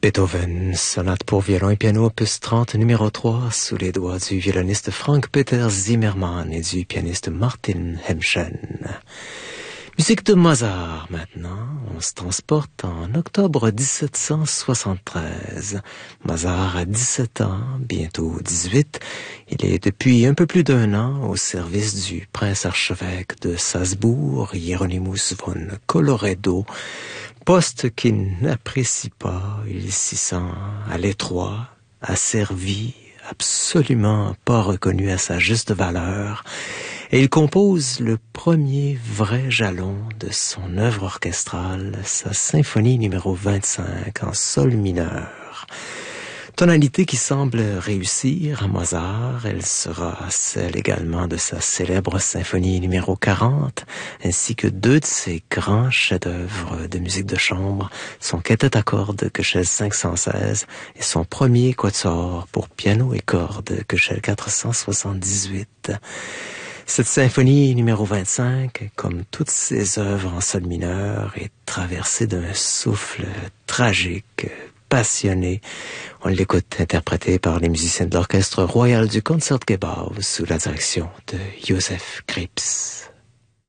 Beethoven, sonate pour violon et piano opus 30 numéro 3 sous les doigts du violoniste Frank-Peter Zimmermann et du pianiste Martin Hemschen. Musique de Mozart maintenant, on se transporte en octobre 1773. Mozart a 17 ans, bientôt 18. Il est depuis un peu plus d'un an au service du prince-archevêque de Salzbourg, Hieronymus von Colloredo, poste qu'il n'apprécie pas. Il s'y sent à l'étroit, asservi, absolument pas reconnu à sa juste valeur. Et il compose le premier vrai jalon de son œuvre orchestrale, sa symphonie numéro 25 en sol mineur. Tonalité qui semble réussir à Mozart, elle sera celle également de sa célèbre symphonie numéro 40, ainsi que deux de ses grands chefs-d'œuvre de musique de chambre, son quintet à cordes Köchel 516 et son premier quatuor pour piano et cordes Köchel 478. Cette symphonie numéro 25, comme toutes ses œuvres en sol mineur, est traversée d'un souffle tragique, passionné. On l'écoute interprété par les musiciens de l'Orchestre royal du Concertgebouw sous la direction de Joseph Krips.